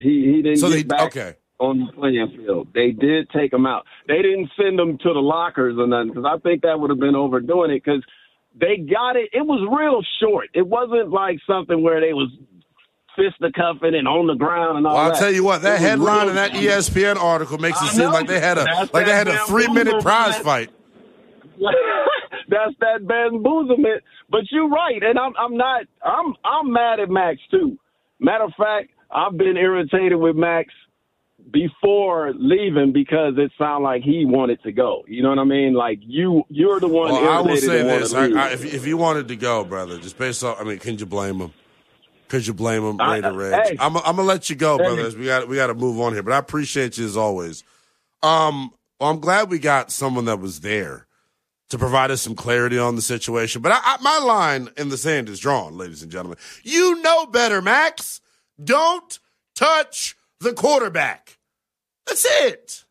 He didn't So get back on the playing field. They did take him out. They didn't send him to the lockers or nothing because I think that would have been overdoing it because they got it. It was real short. It wasn't like something where they was fisticuffing and on the ground and all that. I'll tell you what, that headline in that ESPN article makes it seem like they had a 3-minute prize fight. That's that bamboozlement. But you're right, and I'm mad at Max too. Matter of fact, I've been irritated with Max before leaving because it sounded like he wanted to go. You know what I mean? Like you're the one. Well, I will say this: if he wanted to go, brother, just based off. I mean, can you blame him? Could you blame him? Rage. I'm gonna let you go, brothers. We got to move on here, but I appreciate you as always. Well, I'm glad we got someone that was there to provide us some clarity on the situation. But my line in the sand is drawn, ladies and gentlemen. You know better, Max. Don't touch the quarterback. That's it.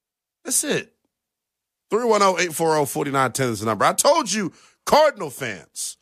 310-840-4910 is the number. I told you, Cardinal fans.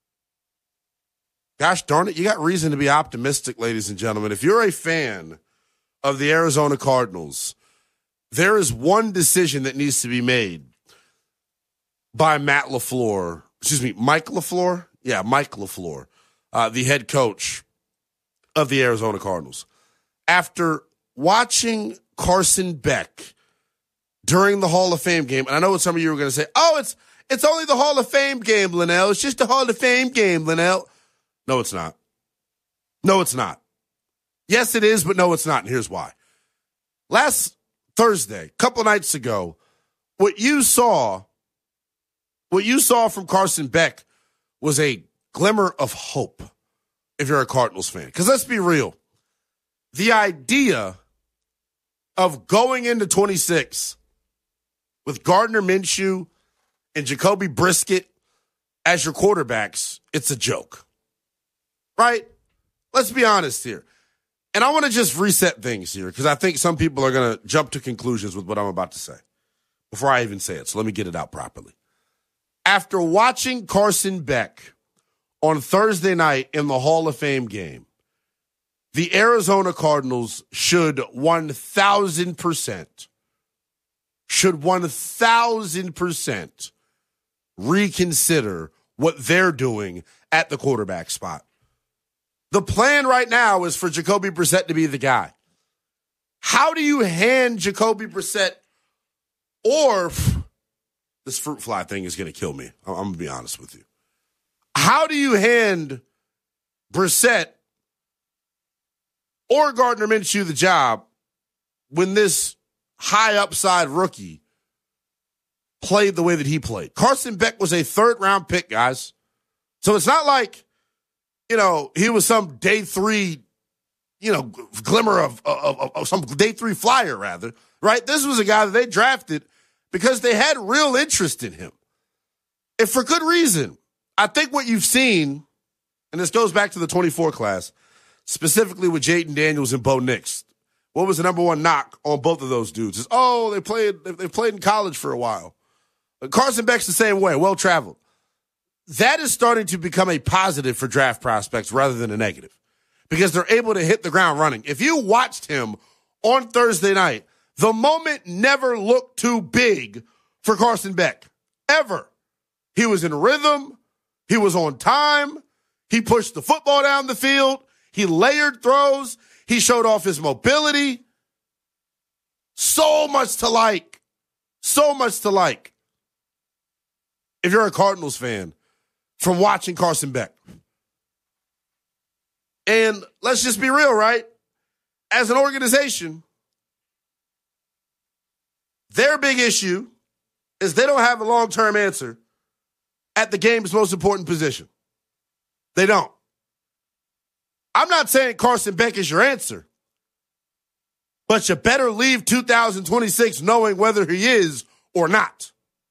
Gosh darn it, you got reason to be optimistic, ladies and gentlemen. If you're a fan of the Arizona Cardinals, there is one decision that needs to be made by Mike LaFleur. Yeah, Mike LaFleur, the head coach of the Arizona Cardinals. After watching Carson Beck during the Hall of Fame game, and I know what some of you were going to say, it's only the Hall of Fame game, Linnell. It's just the Hall of Fame game, Linnell. No, it's not. No, it's not. Yes, it is, but no, it's not, and here's why. Last Thursday, a couple nights ago, what you saw from Carson Beck was a glimmer of hope if you're a Cardinals fan. Because let's be real. The idea of going into 26 with Gardner Minshew and Jacoby Brissett as your quarterbacks, it's a joke. Right? Let's be honest here. And I want to just reset things here because I think some people are going to jump to conclusions with what I'm about to say before I even say it. So let me get it out properly. After watching Carson Beck on Thursday night in the Hall of Fame game, the Arizona Cardinals should 1,000% reconsider what they're doing at the quarterback spot. The plan right now is for Jacoby Brissett to be the guy. How do you hand Jacoby Brissett or this fruit fly thing is going to kill me. I'm going to be honest with you. How do you hand Brissett or Gardner Minshew the job when this high upside rookie played the way that he played? Carson Beck was a third-round pick, guys. So it's not like, he was some day three, glimmer of some day three flyer, rather, right? This was a guy that they drafted because they had real interest in him. And for good reason. I think what you've seen, and this goes back to the 24 class, specifically with Jaden Daniels and Bo Nix. What was the number one knock on both of those dudes? Is, they played in college for a while. Carson Beck's the same way, well-traveled. That is starting to become a positive for draft prospects rather than a negative because they're able to hit the ground running. If you watched him on Thursday night, the moment never looked too big for Carson Beck, ever. He was in rhythm. He was on time. He pushed the football down the field. He layered throws. He showed off his mobility. So much to like. So much to like. If you're a Cardinals fan, from watching Carson Beck. And let's just be real, right? As an organization, their big issue is they don't have a long-term answer at the game's most important position. They don't. I'm not saying Carson Beck is your answer, but you better leave 2026 knowing whether he is or not.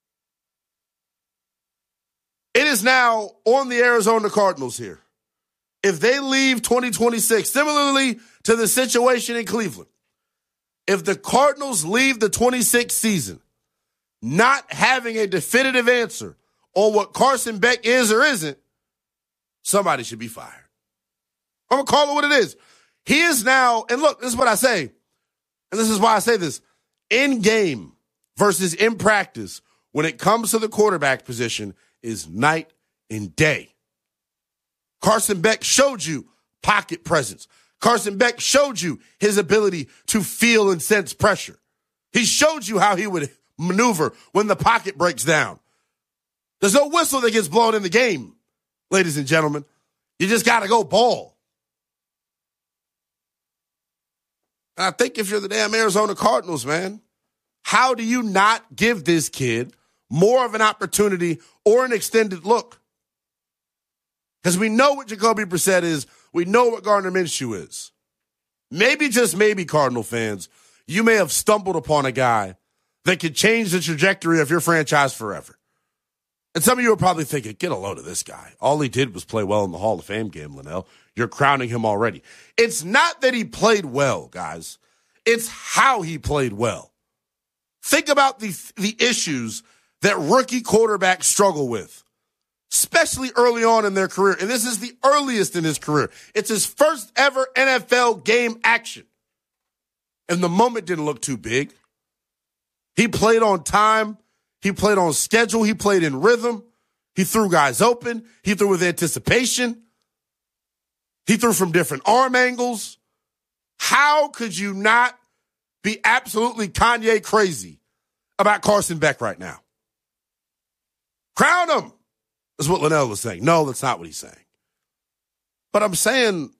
It is now on the Arizona Cardinals here. If they leave 2026, similarly to the situation in Cleveland, if the Cardinals leave the 26th season not having a definitive answer on what Carson Beck is or isn't, somebody should be fired. I'm going to call it what it is. He is now, and look, this is what I say, and this is why I say this, in game versus in practice, when it comes to the quarterback position, is night and day. Carson Beck showed you pocket presence. Carson Beck showed you his ability to feel and sense pressure. He showed you how he would maneuver when the pocket breaks down. There's no whistle that gets blown in the game, ladies and gentlemen. You just got to go ball. And I think if you're the damn Arizona Cardinals, man, how do you not give this kid more of an opportunity or an extended look? Because we know what Jacoby Brissett is. We know what Gardner Minshew is. Maybe, just maybe, Cardinal fans, you may have stumbled upon a guy that could change the trajectory of your franchise forever. And some of you are probably thinking, get a load of this guy. All he did was play well in the Hall of Fame game, Linnell. You're crowning him already. It's not that he played well, guys. It's how he played well. Think about the issues that rookie quarterbacks struggle with, especially early on in their career. And this is the earliest in his career. It's his first ever NFL game action. And the moment didn't look too big. He played on time. He played on schedule. He played in rhythm. He threw guys open. He threw with anticipation. He threw from different arm angles. How could you not be absolutely Kanye crazy about Carson Beck right now? Crown him, is what Linnell was saying. No, that's not what he's saying. But I'm saying,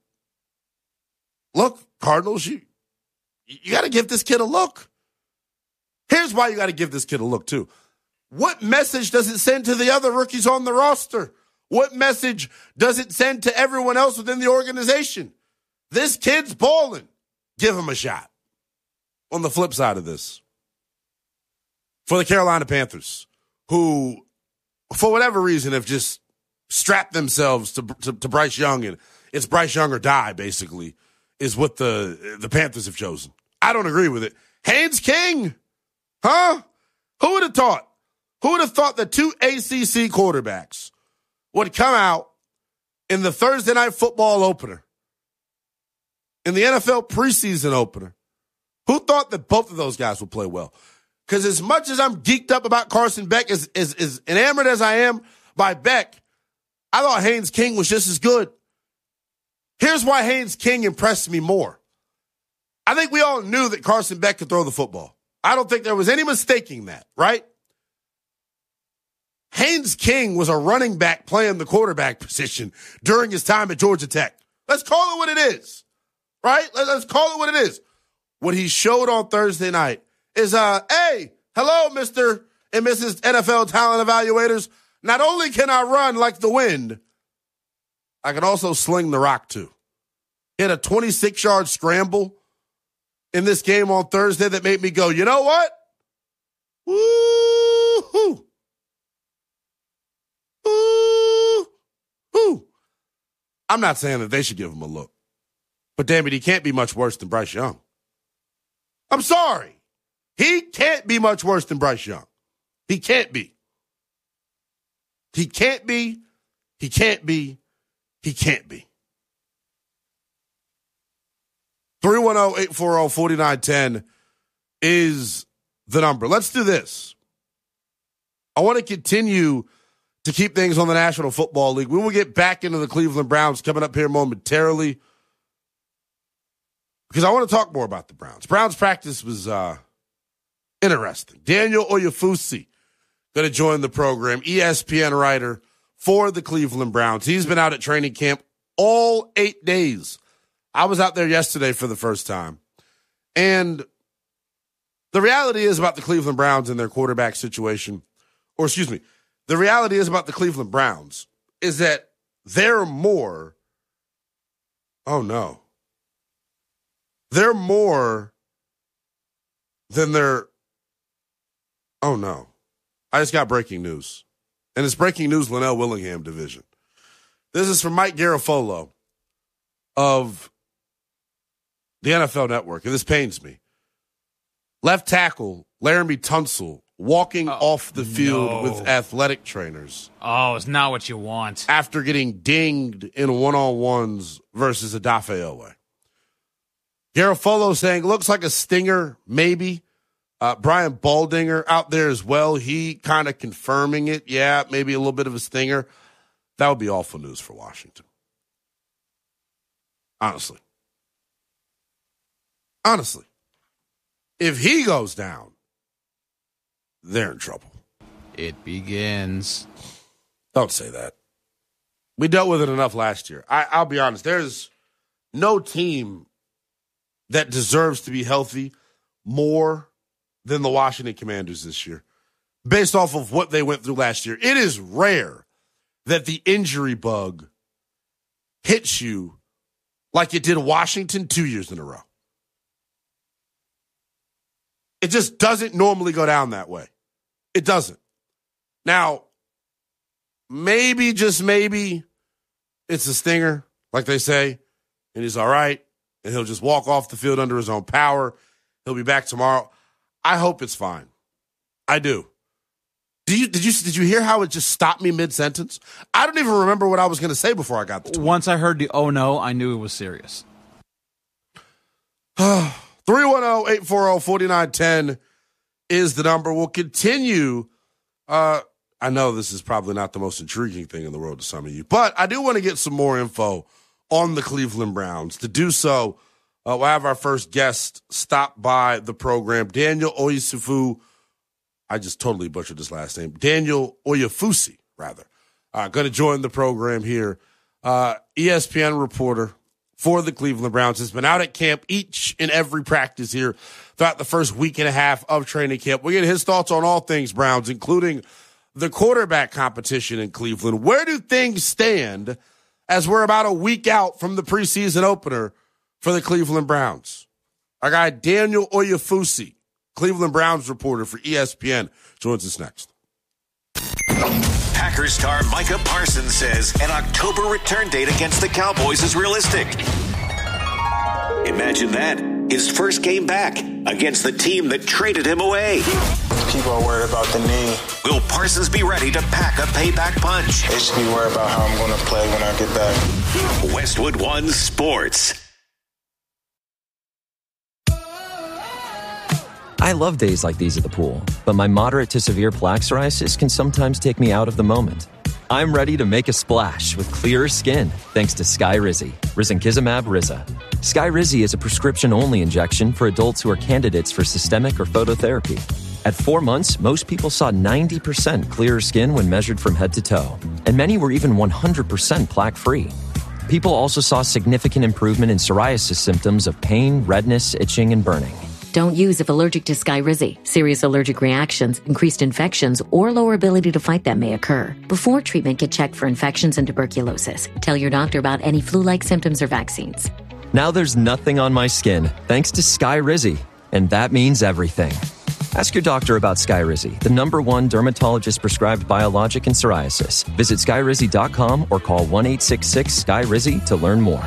look, Cardinals, you got to give this kid a look. Here's why you got to give this kid a look, too. What message does it send to the other rookies on the roster? What message does it send to everyone else within the organization? This kid's balling. Give him a shot. On the flip side of this, for the Carolina Panthers, who, for whatever reason, have just strapped themselves to Bryce Young, and it's Bryce Young or die, basically, is what the Panthers have chosen. I don't agree with it. Haynes King, huh? Who would have thought? Who would have thought that two ACC quarterbacks would come out in the Thursday night football opener, in the NFL preseason opener? Who thought that both of those guys would play well? Because as much as I'm geeked up about Carson Beck, as enamored as I am by Beck, I thought Haynes King was just as good. Here's why Haynes King impressed me more. I think we all knew that Carson Beck could throw the football. I don't think there was any mistaking that, right? Haynes King was a running back playing the quarterback position during his time at Georgia Tech. Let's call it what it is, right? Let's call it what it is. What he showed on Thursday night is, hey, hello, Mr. and Mrs. NFL talent evaluators. Not only can I run like the wind, I can also sling the rock too. He had a 26-yard scramble in this game on Thursday that made me go, you know what? Woo-hoo. Woo-hoo. I'm not saying that they should give him a look, but damn it, he can't be much worse than Bryce Young. I'm sorry. He can't be much worse than Bryce Young. He can't be. He can't be. He can't be. He can't be. 310-840-4910 is the number. Let's do this. I want to continue to keep things on the National Football League. We will get back into the Cleveland Browns coming up here momentarily, because I want to talk more about the Browns. Browns practice was interesting. Daniel Oyefusi going to join the program, ESPN writer for the Cleveland Browns. He's been out at training camp all 8 days. I was out there yesterday for the first time. And the reality is about the Cleveland Browns and their quarterback situation, or excuse me, the reality is about the Cleveland Browns is that they're more, they're more than their, I just got breaking news. And it's breaking news, Linnell Willingham division. This is from Mike Garafolo of the NFL Network, and this pains me. Left tackle Laramie Tunsil walking off the field with athletic trainers. Oh, it's not what you want. After getting dinged in one-on-ones versus Odafe Oweh. Garofalo saying, looks like a stinger, maybe. Brian Baldinger out there as well. He kind of confirming it. Yeah, maybe a little bit of a stinger. That would be awful news for Washington. Honestly. If he goes down, they're in trouble. It begins. Don't say that. We dealt with it enough last year. I'll be honest. There's no team that deserves to be healthy more than the Washington Commanders this year, based off of what they went through last year. It is rare that the injury bug hits you like it did Washington 2 years in a row. It just doesn't normally go down that way. It doesn't. Now, maybe, just maybe, it's a stinger, like they say, and he's all right, and he'll just walk off the field under his own power. He'll be back tomorrow. I hope it's fine. I do. Did you hear how it just stopped me mid-sentence? I don't even remember what I was going to say before I got the tweet. Once I heard the oh no, I knew it was serious. 310-840-4910 is the number. We'll continue. I know this is probably not the most intriguing thing in the world to some of you, but I do want to get some more info on the Cleveland Browns. To do so, we'll have our first guest stop by the program, Daniel Oyefusi. I just totally butchered his last name. Daniel Oyefusi, rather. Going to join the program here. ESPN reporter for the Cleveland Browns, has been out at camp each and every practice here throughout the first week and a half of training camp. We get his thoughts on all things Browns, including the quarterback competition in Cleveland. Where do things stand as we're about a week out from the preseason opener for the Cleveland Browns? Our guy Daniel Oyefusi, Cleveland Browns reporter for ESPN, joins us next. Packers star Micah Parsons says an October return date against the Cowboys is realistic. Imagine that. His first game back against the team that traded him away. People are worried about the knee. Will Parsons be ready to pack a payback punch? They should be worried about how I'm going to play when I get back. Westwood One Sports. I love days like these at the pool, but my moderate to severe plaque psoriasis can sometimes take me out of the moment. I'm ready to make a splash with clearer skin thanks to Skyrizi, risankizumab Riza. Skyrizi is a prescription-only injection for adults who are candidates for systemic or phototherapy. At 4 months, most people saw 90% clearer skin when measured from head to toe, and many were even 100% plaque-free. People also saw significant improvement in psoriasis symptoms of pain, redness, itching, and burning. Don't use if allergic to Skyrizi. Serious allergic reactions, increased infections, or lower ability to fight them may occur. Before treatment, get checked for infections and tuberculosis. Tell your doctor about any flu-like symptoms or vaccines. Now there's nothing on my skin thanks to Skyrizi, and that means everything. Ask your doctor about Skyrizi, the #1 dermatologist-prescribed biologic in psoriasis. Visit Skyrizi.com or call 1-866-SKYRIZI to learn more.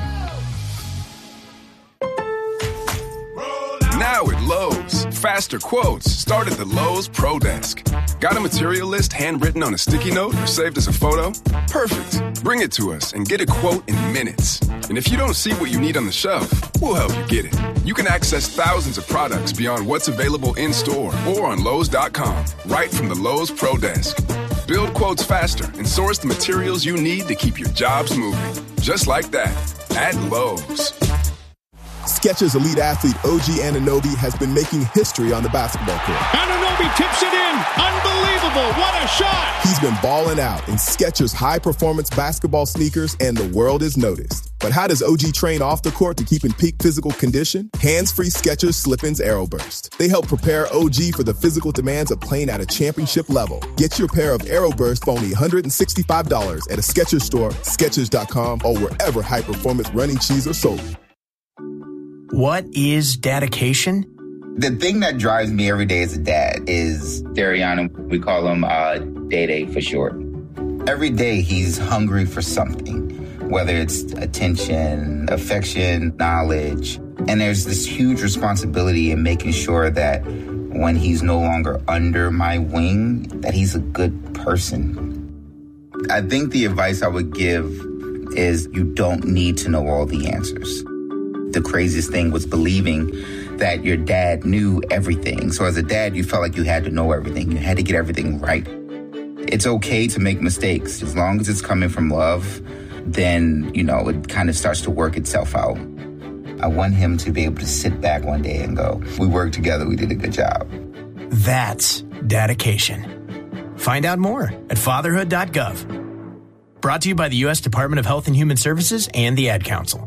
Now at Lowe's, faster quotes start at the Lowe's Pro Desk. Got a material list handwritten on a sticky note or saved as a photo? Perfect. Bring it to us and get a quote in minutes. And if you don't see what you need on the shelf, we'll help you get it. You can access thousands of products beyond what's available in-store or on Lowe's.com, right from the Lowe's Pro Desk. Build quotes faster and source the materials you need to keep your jobs moving. Just like that, at Lowe's. Skechers elite athlete OG Anunoby has been making history on the basketball court. Anunoby tips it in. Unbelievable. What a shot. He's been balling out in Skechers high-performance basketball sneakers, and the world has noticed. But how does OG train off the court to keep in peak physical condition? Hands-free Skechers Slip-ins Aeroburst. They help prepare OG for the physical demands of playing at a championship level. Get your pair of Aeroburst for only $165 at a Skechers store, Skechers.com, or wherever high-performance running shoes are sold. What is dedication? The thing that drives me every day as a dad is Dariana. We call him Day-Day for short. Every day he's hungry for something, whether it's attention, affection, knowledge. And there's this huge responsibility in making sure that when he's no longer under my wing, that he's a good person. I think the advice I would give is you don't need to know all the answers. The craziest thing was believing that your dad knew everything. So as a dad, you felt like you had to know everything. You had to get everything right. It's okay to make mistakes. As long as it's coming from love, then, it kind of starts to work itself out. I want him to be able to sit back one day and go, we worked together, we did a good job. That's dedication. Find out more at fatherhood.gov. Brought to you by the U.S. Department of Health and Human Services and the Ad Council.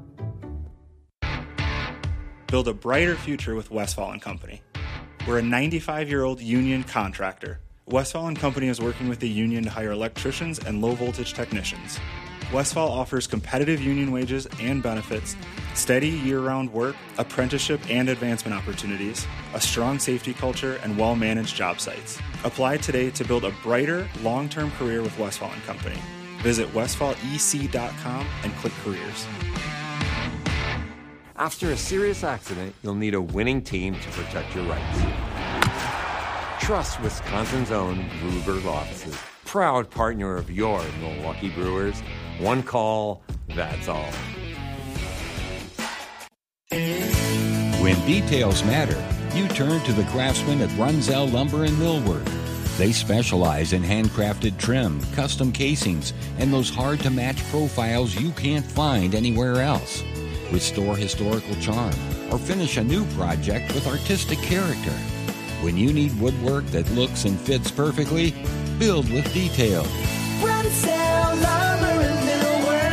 Build a brighter future with Westfall & Company. We're a 95-year-old union contractor. Westfall & Company is working with the union to hire electricians and low-voltage technicians. Westfall offers competitive union wages and benefits, steady year-round work, apprenticeship and advancement opportunities, a strong safety culture, and well-managed job sites. Apply today to build a brighter, long-term career with Westfall & Company. Visit westfallec.com and click careers. After a serious accident, you'll need a winning team to protect your rights. Trust Wisconsin's own Ruger Law Offices, proud partner of your Milwaukee Brewers. One call, that's all. When details matter, you turn to the craftsmen at Runzel Lumber and Millwork. They specialize in handcrafted trim, custom casings, and those hard-to-match profiles you can't find anywhere else. Restore historical charm or finish a new project with artistic character. When you need woodwork that looks and fits perfectly, build with detail. Runzel Lumber and Millwork.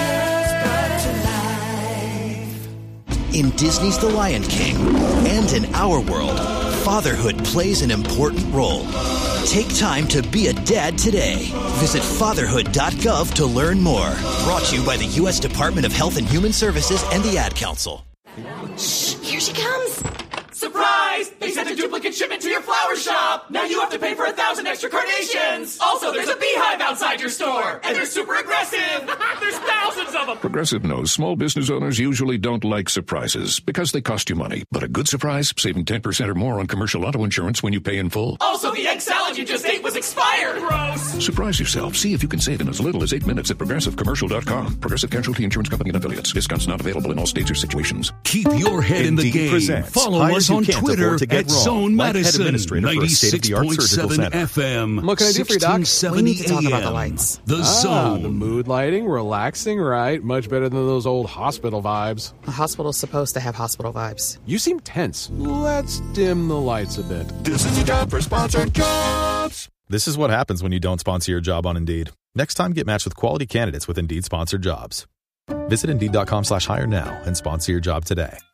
Ideas brought to life. In Disney's The Lion King and in our world, fatherhood plays an important role. Take time to be a dad today. Visit fatherhood.gov to learn more. Brought to you by the U.S. Department of Health and Human Services and the Ad Council. Shh, here she comes. Surprise! They sent a duplicate shipment to your flower shop! Now you have to pay for 1,000 extra carnations! Also, there's a beehive outside your store! And they're super aggressive! There's thousands of them! Progressive knows small business owners usually don't like surprises because they cost you money. But a good surprise, saving 10% or more on commercial auto insurance when you pay in full. Also, the egg salad you just ate was expired! Gross! Surprise yourself. See if you can save in as little as 8 minutes at ProgressiveCommercial.com. Progressive Casualty Insurance Company and Affiliates. Discounts not available in all states or situations. Keep your head in the game. Follow us on Twitter at Zone Madison, 96.7 FM. What can I do for you, Doc? We need to talk about the lights. The Zone. The mood lighting, relaxing, right? Much better than those old hospital vibes. A hospital's supposed to have hospital vibes. You seem tense. Let's dim the lights a bit. This is your job for sponsored jobs. This is what happens when you don't sponsor your job on Indeed. Next time, get matched with quality candidates with Indeed sponsored jobs. Visit Indeed.com/hire now and sponsor your job today.